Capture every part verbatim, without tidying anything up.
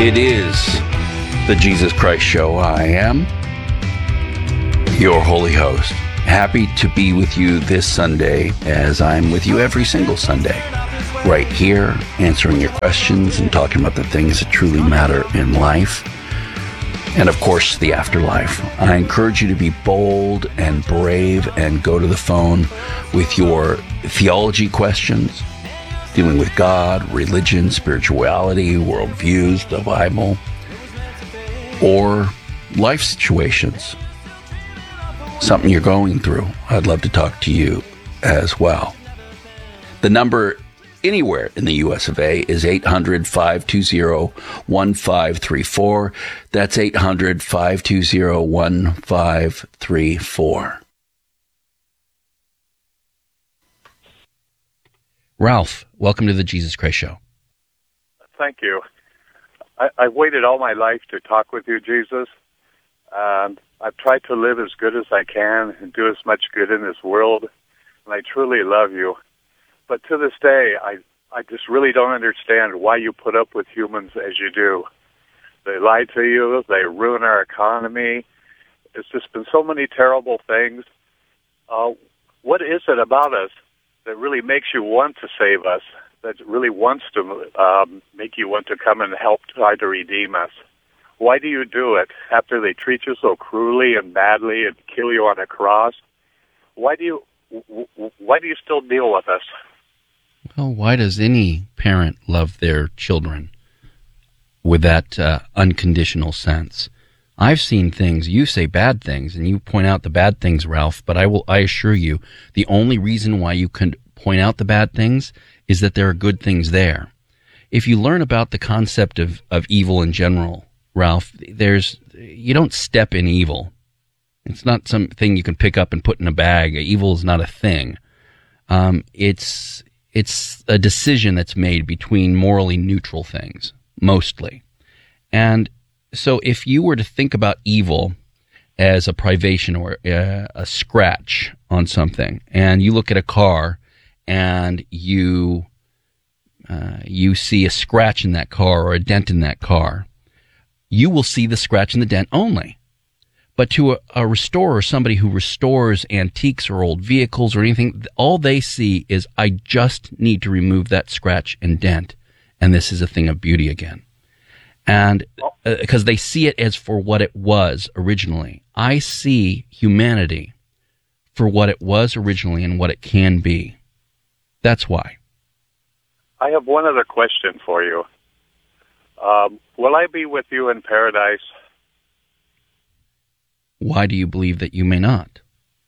It is the Jesus Christ Show. I am your holy host. Happy to be with you this Sunday, as I'm with you every single Sunday, right here, answering your questions and talking about the things that truly matter in life. And of course, the afterlife. I encourage you to be bold and brave and go to the phone with your theology questions, dealing with God, religion, spirituality, worldviews, the Bible, or life situations, something you're going through. I'd love to talk to you as well. The number anywhere in the U S of A is eight hundred, five two zero, one five three four. That's eight hundred, five two zero, one five three four. Ralph, welcome to the Jesus Christ Show. Thank you. I, I've waited all my life to talk with you, Jesus. Um, I've tried to live as good as I can and do as much good in this world, and I truly love you. But to this day, I, I just really don't understand why you put up with humans as you do. They lie to you. They ruin our economy. It's just been so many terrible things. Uh, what is it about us that really makes you want to save us, that really wants to um, make you want to come and help try to redeem us? Why do you do it after they treat you so cruelly and badly and kill you on a cross? Why do you, why do you still deal with us? Well, why does any parent love their children with that uh, unconditional sense? I've seen things, you say bad things, and you point out the bad things, Ralph, but I will, I assure you, the only reason why you can point out the bad things is that there are good things there. If you learn about the concept of, of evil in general, Ralph, there's, you don't step in evil. It's not something you can pick up and put in a bag. Evil is not a thing. Um, it's, It's a decision that's made between morally neutral things, mostly. And so if you were to think about evil as a privation or a, a scratch on something, and you look at a car and you uh, you see a scratch in that car or a dent in that car, you will see the scratch and the dent only. But to a, a restorer, somebody who restores antiques or old vehicles or anything, all they see is, I just need to remove that scratch and dent, and this is a thing of beauty again. And because uh, they see it as for what it was originally. I see humanity for what it was originally and what it can be. That's why. I have one other question for you. Um, will I be with you in paradise? Why do you believe that you may not?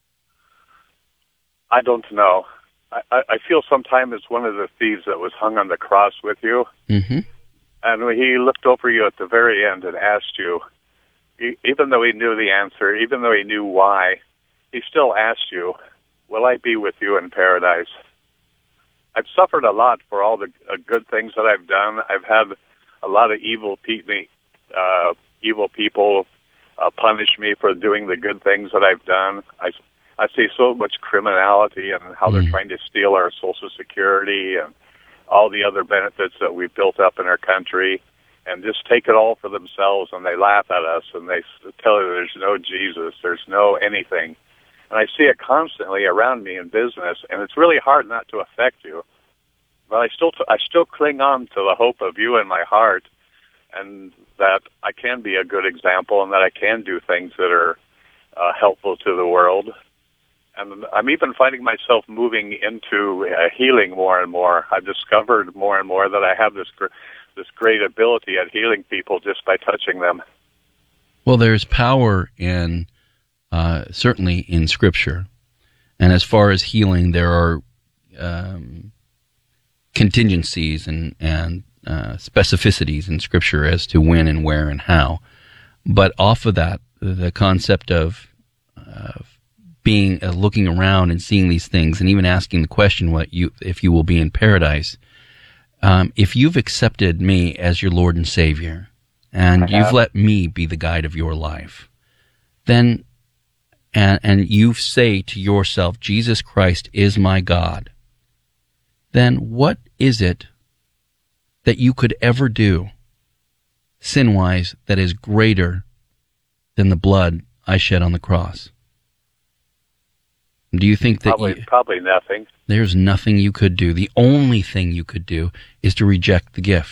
I don't know. I, I feel sometimes it's one of the thieves that was hung on the cross with you. Mm-hmm. And when he looked over you at the very end and asked you, even though he knew the answer, even though he knew why, he still asked you, will I be with you in paradise? I've suffered a lot for all the uh, good things that I've done. I've had a lot of evil, pe- uh, evil people Uh, punish me for doing the good things that I've done. I, I see so much criminality and how mm. they're trying to steal our Social Security and all the other benefits that we've built up in our country and just take it all for themselves, and they laugh at us and they tell you there's no Jesus, there's no anything. And I see it constantly around me in business, and it's really hard not to affect you. But I still, I still cling on to the hope of you in my heart, and that I can be a good example and that I can do things that are uh, helpful to the world. And I'm even finding myself moving into uh, healing more and more. I've discovered more and more that I have this gr- this great ability at healing people just by touching them. Well, there's power in, uh, certainly in Scripture. And as far as healing, there are um, contingencies and, and Uh, specificities in Scripture as to when and where and how. But off of that, the concept of uh, being uh, looking around and seeing these things, and even asking the question, "What you if you will be in paradise?" Um, if you've accepted me as your Lord and Savior, and you've let me be the guide of your life, then and and you say to yourself, "Jesus Christ is my God," then what is it that you could ever do sin-wise, that is greater than the blood I shed on the cross? Do you think that Probably, you, probably nothing. there's nothing you could do? The only thing you could do is to reject the gift.